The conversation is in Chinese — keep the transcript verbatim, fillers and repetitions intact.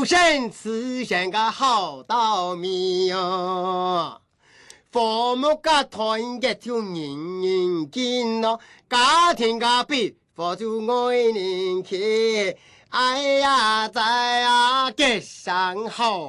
生慈祥个好道面哦。父母个团结就人人见咯，家庭个必佛就爱人去，哎呀在啊吉祥好。